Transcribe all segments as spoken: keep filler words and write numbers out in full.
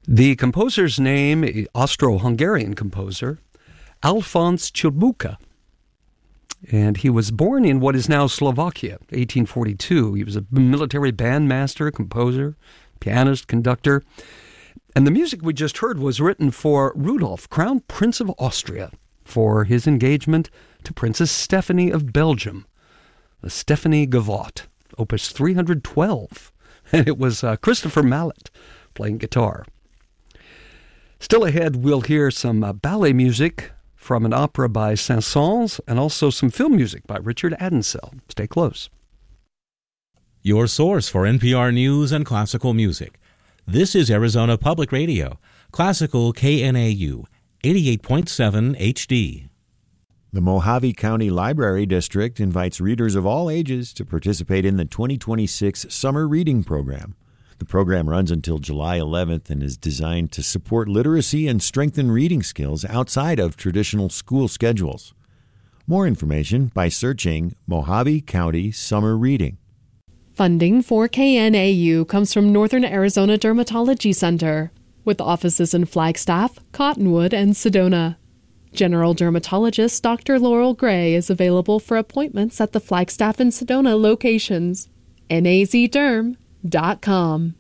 The composer's name, Austro-Hungarian composer, Alphonse Chilbuka. And he was born in what is now Slovakia, eighteen forty-two. He was a military bandmaster, composer, pianist, conductor. And the music we just heard was written for Rudolf, Crown Prince of Austria, for his engagement to Princess Stephanie of Belgium, the Stephanie Gavotte, opus three hundred twelve. And it was uh, Christopher Mallet playing guitar. Still ahead, we'll hear some uh, ballet music from an opera by Saint-Saëns and also some film music by Richard Adensell. Stay close. Your source for N P R News and classical music. This is Arizona Public Radio, Classical K N A U, eighty-eight point seven H D. The Mojave County Library District invites readers of all ages to participate in the twenty twenty-six Summer Reading Program. The program runs until July eleventh and is designed to support literacy and strengthen reading skills outside of traditional school schedules. More information by searching Mojave County Summer Reading. Funding for K N A U comes from Northern Arizona Dermatology Center, with offices in Flagstaff, Cottonwood, and Sedona. General Dermatologist Doctor Laurel Gray is available for appointments at the Flagstaff and Sedona locations. N A Z derm dot com.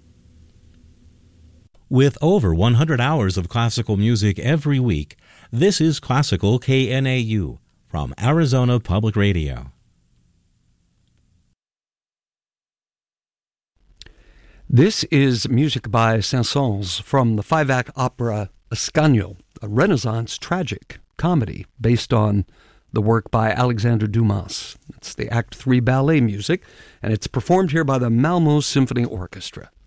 With over one hundred hours of classical music every week, this is Classical K N A U from Arizona Public Radio. This is music by Saint-Saëns from the five-act opera Ascanio, a Renaissance tragic comedy based on the work by Alexander Dumas. It's the Act three ballet music, and it's performed here by the Malmö Symphony Orchestra.